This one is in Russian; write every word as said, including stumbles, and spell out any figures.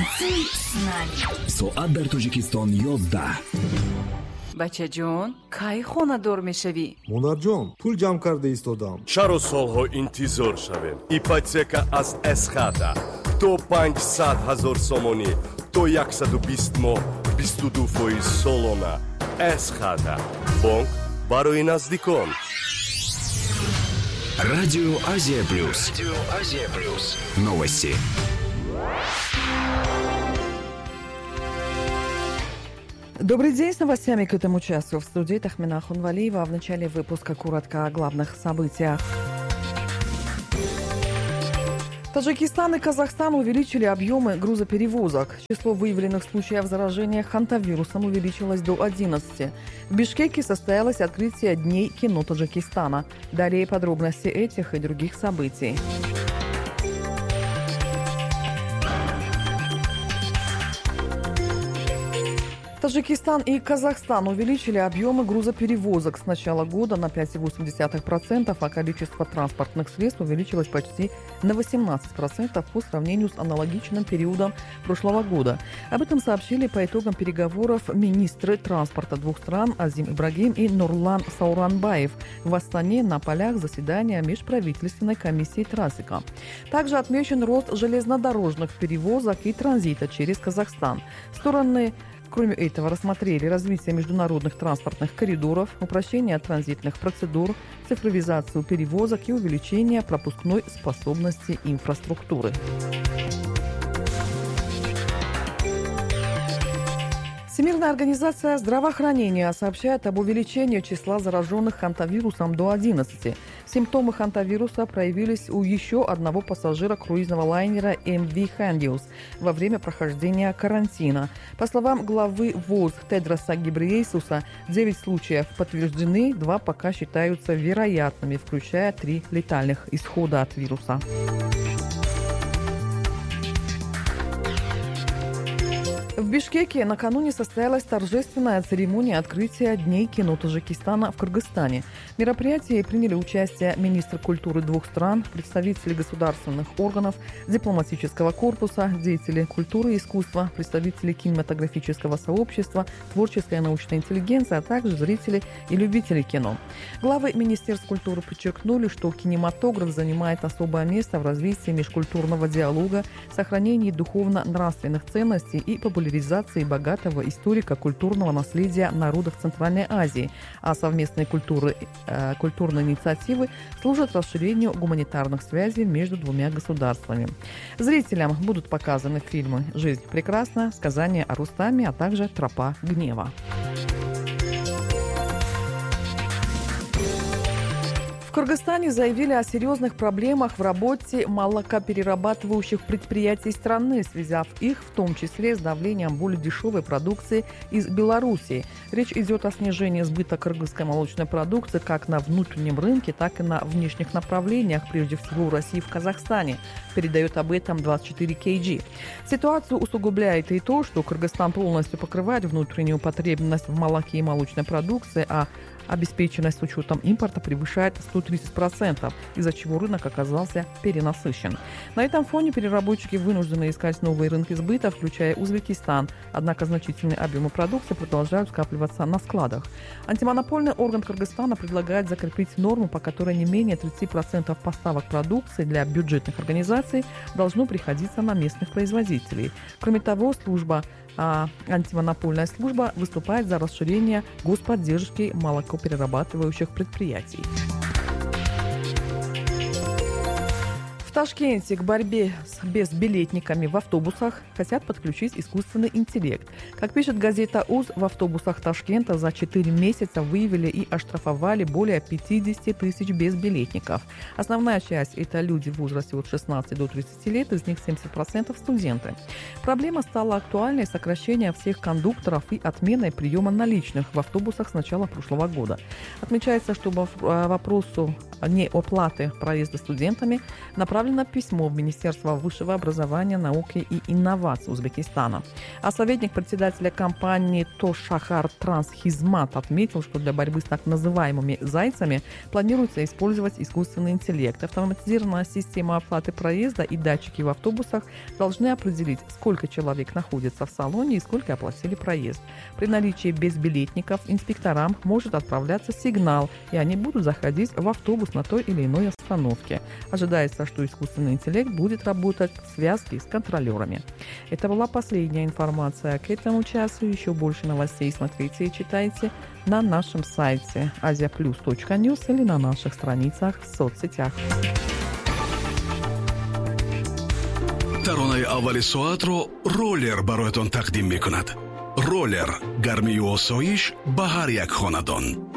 Танцуй с нами. Соат дар Тоҷикистон ёздаҳ. бачаҷон, кай хонадор мешавӣ? монарҷон, пул ҷамъ карда истодам. чаро солҳо интизор шавем? Ипотека аз эсхата то панҷсад ҳазор сомонӣ то яксаду бист моҳ бисту ду фоиз солона. эсхата бонк барои наздикон. Радио Азия Плюс. Радио Азия Плюс. Новости. Добрый день, с новостями к этому часу. В студии Тахмина Хунвалиева. В начале выпуска коротко о главных событиях. Таджикистан и Казахстан увеличили объемы грузоперевозок. Число выявленных случаев заражения хантавирусом увеличилось до одиннадцати. В Бишкеке состоялось открытие Дней кино Таджикистана. Далее подробности этих и других событий. Таджикистан и Казахстан увеличили объемы грузоперевозок с начала года на пять целых восемь десятых процента, а количество транспортных средств увеличилось почти на восемнадцать процентов по сравнению с аналогичным периодом прошлого года. Об этом сообщили по итогам переговоров министры транспорта двух стран Азим Ибрагим и Нурлан Сауранбаев в Астане на полях заседания межправительственной комиссии трафика. Также отмечен рост железнодорожных перевозок и транзита через Казахстан. Стороны Кроме этого, рассмотрели развитие международных транспортных коридоров, упрощение транзитных процедур, цифровизацию перевозок и увеличение пропускной способности инфраструктуры. Всемирная организация здравоохранения сообщает об увеличении числа зараженных хантавирусом до одиннадцати. Симптомы хантавируса проявились у еще одного пассажира круизного лайнера эм ви Хандиус во время прохождения карантина. По словам главы ВОЗ Тедроса Гебрейесуса, девять случаев подтверждены, два пока считаются вероятными, включая три летальных исхода от вируса. В Бишкеке накануне состоялась торжественная церемония открытия Дней кино Таджикистана в Кыргызстане. В мероприятии приняли участие министр культуры двух стран, представители государственных органов, дипломатического корпуса, деятели культуры и искусства, представители кинематографического сообщества, творческая и научная интеллигенция, а также зрители и любители кино. Главы Министерства культуры подчеркнули, что кинематограф занимает особое место в развитии межкультурного диалога, сохранении духовно-нравственных ценностей и популяризации богатого историко-культурного наследия народов Центральной Азии, а совместные культуры, э, культурные инициативы служат расширению гуманитарных связей между двумя государствами. Зрителям будут показаны фильмы «Жизнь прекрасна», «Сказание о Рустаме», а также «Тропа гнева». В Кыргызстане заявили о серьезных проблемах в работе молокоперерабатывающих предприятий страны, связав их в том числе с давлением более дешевой продукции из Белоруссии. Речь идет о снижении сбыта кыргызской молочной продукции как на внутреннем рынке, так и на внешних направлениях, прежде всего в России и в Казахстане. Передает об этом двадцать четыре кей джи. Ситуацию усугубляет и то, что Кыргызстан полностью покрывает внутреннюю потребность в молоке и молочной продукции, а обеспеченность с учетом импорта превышает сто тридцать процентов, из-за чего рынок оказался перенасыщен. На этом фоне переработчики вынуждены искать новые рынки сбыта, включая Узбекистан. Однако значительные объемы продукции продолжают скапливаться на складах. Антимонопольный орган Кыргызстана предлагает закрепить норму, по которой не менее тридцать процентов поставок продукции для бюджетных организаций должно приходиться на местных производителей. Кроме того, служба А антимонопольная служба выступает за расширение господдержки молокоперерабатывающих предприятий. В Ташкенте к борьбе с безбилетниками в автобусах хотят подключить искусственный интеллект. Как пишет газета УЗ, в автобусах Ташкента за четыре месяца выявили и оштрафовали более пятьдесят тысяч безбилетников. Основная часть – это люди в возрасте от шестнадцати до тридцати лет, из них семьдесят процентов студенты. Проблема стала актуальной сокращением всех кондукторов и отменой приема наличных в автобусах с начала прошлого года. Отмечается, что по вопросу неоплаты проезда студентами направлена направлено письмо в Министерство высшего образования, науки и инноваций Узбекистана. А советник председателя компании Тошахар Трансхизмат отметил, что для борьбы с так называемыми «зайцами» планируется использовать искусственный интеллект. Автоматизированная система оплаты проезда и датчики в автобусах должны определить, сколько человек находится в салоне и сколько оплатили проезд. При наличии безбилетников инспекторам может отправляться сигнал, и они будут заходить в автобус на той или иной остановке. Ожидается, что искусственный интеллект будет работать в связке с контролерами. Это была последняя информация к этому часу. Еще больше новостей смотрите и читайте на нашем сайте азия плюс точка ньюс или на наших страницах в соцсетях. таронаи аввали соатро роллер бароятон тақдим мекунад. роллер гармию осоиш ба ҳар як хонадон.